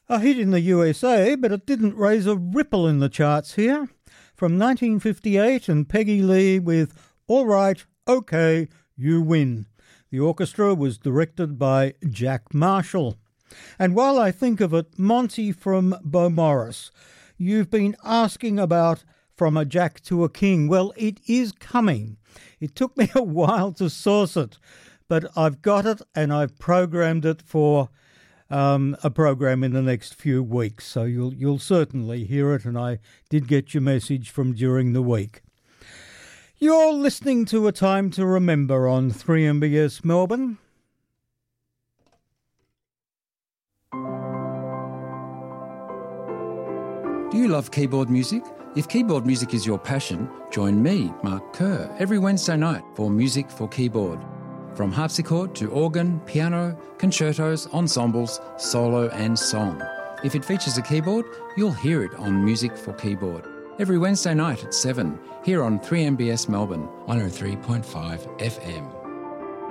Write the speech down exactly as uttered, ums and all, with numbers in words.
A hit in the U S A, but it didn't raise a ripple in the charts here. From nineteen fifty-eight and Peggy Lee with All Right, OK, You Win. The orchestra was directed by Jack Marshall. And while I think of it, Monty from Beaumaris, you've been asking about From a Jack to a King. Well, it is coming. It took me a while to source it, but I've got it and I've programmed it for um, a program in the next few weeks. So you'll you'll certainly hear it, and I did get your message from during the week. You're listening to A Time to Remember on three M B S Melbourne. Do you love keyboard music? If keyboard music is your passion, join me, Mark Kerr, every Wednesday night for Music for Keyboard. From harpsichord to organ, piano, concertos, ensembles, solo and song. If it features a keyboard, you'll hear it on Music for Keyboard. Every Wednesday night at seven, here on three M B S Melbourne, one oh three point five F M.